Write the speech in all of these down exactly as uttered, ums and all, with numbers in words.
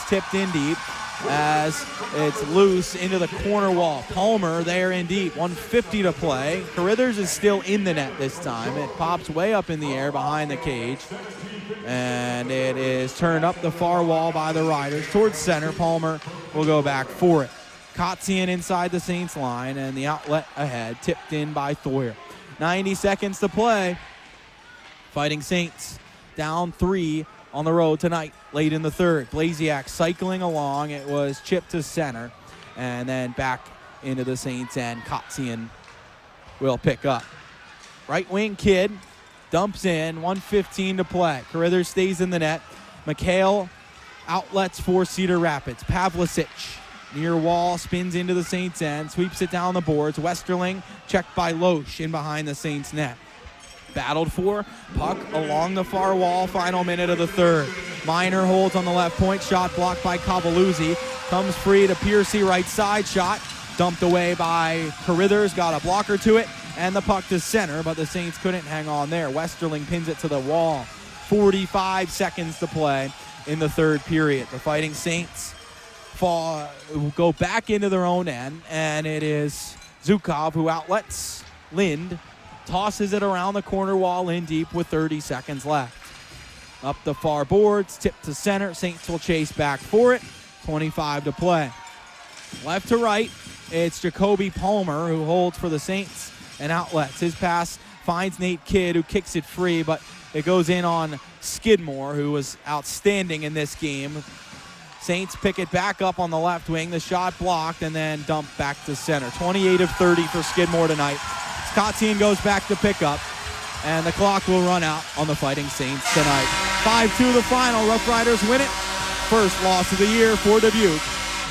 tipped in deep as it's loose into the corner wall. Palmer there in deep, one fifty to play. Carithers is still in the net this time. It pops way up in the air behind the cage, and it is turned up the far wall by the Riders towards center. Palmer will go back for it. Kotzian inside the Saints line, and the outlet ahead, tipped in by Thoyer. ninety seconds to play. Fighting Saints down three on the road tonight, late in the third. Blasiak cycling along. It was chipped to center, and then back into the Saints end. Kotzian will pick up. Right wing Kidd dumps in, one fifteen to play. Carithers stays in the net. McHale outlets for Cedar Rapids. Pavlicic near wall, spins into the Saints end, sweeps it down the boards. Westerling checked by Loesch in behind the Saints net. Battled for, puck along the far wall, final minute of the third. Miner holds on the left point, shot blocked by Cavaluzzi. Comes free to Piercy, right side shot. Dumped away by Carithers, got a blocker to it, and the puck to center, but the Saints couldn't hang on there. Westerling pins it to the wall. forty-five seconds to play in the third period. The Fighting Saints fall, go back into their own end, and it is Zukov who outlets Lind. Tosses it around the corner wall in deep with thirty seconds left. Up the far boards, tipped to center. Saints will chase back for it. twenty-five to play. Left to right, it's Jacoby Palmer who holds for the Saints and outlets. His pass finds Nate Kidd, who kicks it free, but it goes in on Skidmore, who was outstanding in this game. Saints pick it back up on the left wing. The shot blocked and then dumped back to center. twenty-eight of thirty for Skidmore tonight. Kotzian goes back to pick up, and the clock will run out on the Fighting Saints tonight. five two the final. Rough Riders win it. First loss of the year for Dubuque.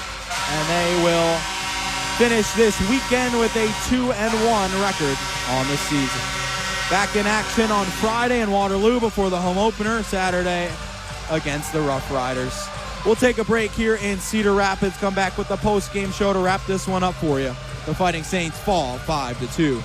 And they will finish this weekend with a two and one record on the season. Back in action on Friday in Waterloo before the home opener Saturday against the Rough Riders. We'll take a break here in Cedar Rapids. Come back with the post-game show to wrap this one up for you. The Fighting Saints fall five to two.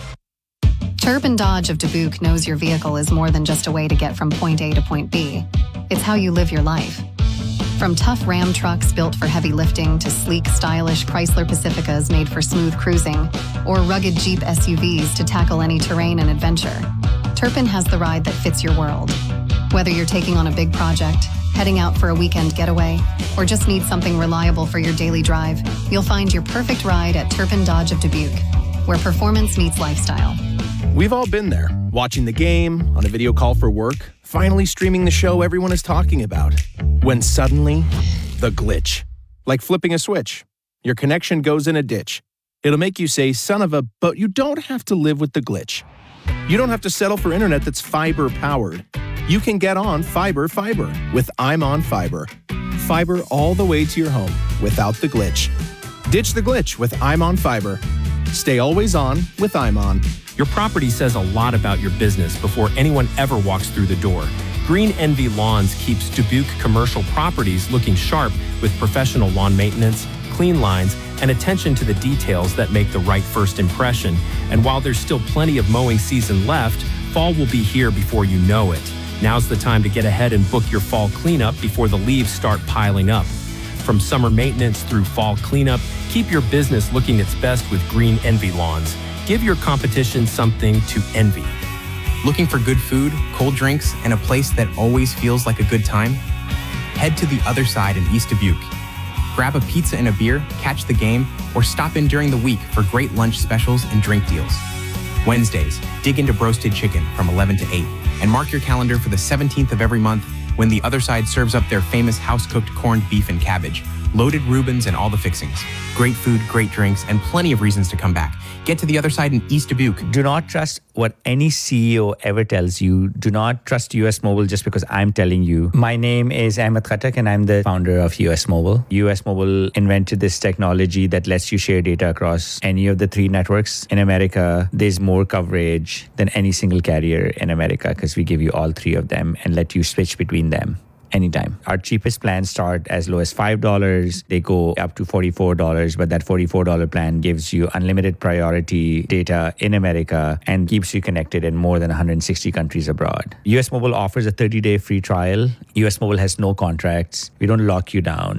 Turpin Dodge of Dubuque knows your vehicle is more than just a way to get from point A to point B. It's how you live your life. From tough Ram trucks built for heavy lifting to sleek, stylish Chrysler Pacificas made for smooth cruising, or rugged Jeep S U Vs to tackle any terrain and adventure, Turpin has the ride that fits your world. Whether you're taking on a big project, heading out for a weekend getaway, or just need something reliable for your daily drive, you'll find your perfect ride at Turpin Dodge of Dubuque, where performance meets lifestyle. We've all been there, watching the game, on a video call for work, finally streaming the show everyone is talking about. When suddenly, the glitch. Like flipping a switch. Your connection goes in a ditch. It'll make you say, son of a, but you don't have to live with the glitch. You don't have to settle for internet that's fiber-powered. You can get on fiber fiber with I'm On Fiber. Fiber all the way to your home without the glitch. Ditch the glitch with I'm On Fiber. Stay always on with I'm On. Your property says a lot about your business before anyone ever walks through the door. Green Envy Lawns keeps Dubuque commercial properties looking sharp with professional lawn maintenance, clean lines, and attention to the details that make the right first impression. And while there's still plenty of mowing season left, fall will be here before you know it. Now's the time to get ahead and book your fall cleanup before the leaves start piling up. From summer maintenance through fall cleanup, keep your business looking its best with Green Envy Lawns. Give your competition something to envy. Looking for good food, cold drinks, and a place that always feels like a good time? Head to the Other Side in East Dubuque. Grab a pizza and a beer, catch the game, or stop in during the week for great lunch specials and drink deals. Wednesdays, dig into roasted chicken from eleven to eight, and mark your calendar for the seventeenth of every month when the Other Side serves up their famous house-cooked corned beef and cabbage, loaded Reubens, and all the fixings. Great food, great drinks, and plenty of reasons to come back. Get to the Other Side in East Dubuque. Do not trust what any C E O ever tells you. Do not trust U S Mobile just because I'm telling you. My name is Ahmed Khattak and I'm the founder of U S Mobile. U S Mobile invented this technology that lets you share data across any of the three networks in America. There's more coverage than any single carrier in America because we give you all three of them and let you switch between them anytime. Our cheapest plans start as low as five dollars. They go up to forty-four dollars, but that forty-four dollars plan gives you unlimited priority data in America and keeps you connected in more than one hundred sixty countries abroad. U S Mobile offers a thirty-day free trial. U S Mobile has no contracts. We don't lock you down.